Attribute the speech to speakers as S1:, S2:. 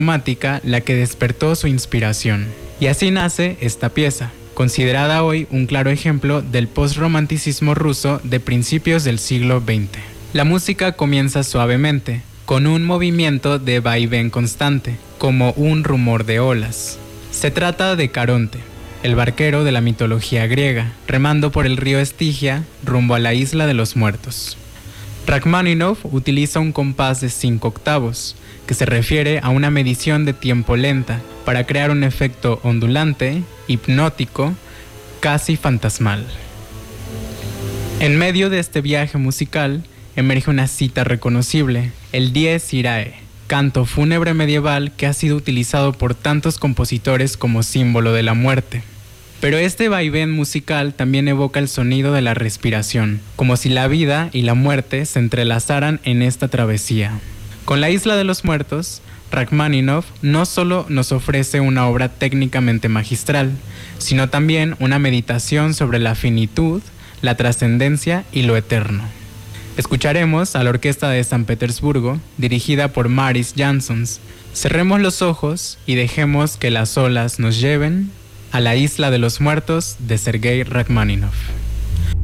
S1: romántica la que despertó su inspiración. Y así nace esta pieza, considerada hoy un claro ejemplo del postromanticismo ruso de principios del siglo XX. La música comienza suavemente, con un movimiento de vaivén constante, como un rumor de olas. Se trata de Caronte, el barquero de la mitología griega, remando por el río Estigia rumbo a la isla de los muertos. Rachmaninoff utiliza un compás de 5 octavos, que se refiere a una medición de tiempo lenta, para crear un efecto ondulante, hipnótico, casi fantasmal. En medio de este viaje musical, emerge una cita reconocible, el Dies Irae, canto fúnebre medieval que ha sido utilizado por tantos compositores como símbolo de la muerte. Pero este vaivén musical también evoca el sonido de la respiración, como si la vida y la muerte se entrelazaran en esta travesía. Con la Isla de los Muertos, Rachmaninoff no solo nos ofrece una obra técnicamente magistral, sino también una meditación sobre la finitud, la trascendencia y lo eterno. Escucharemos a la Orquesta de San Petersburgo, dirigida por Maris Jansons. Cerremos los ojos y dejemos que las olas nos lleven a la Isla de los Muertos de Sergei Rachmaninoff.